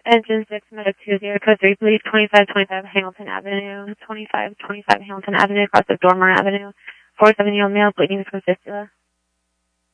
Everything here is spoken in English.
Engine 6, Medic 20, code 3, please, 2525 Hamilton Avenue, 2525 Hamilton Avenue, across of Dormer Avenue, 47-year-old male bleeding from fistula.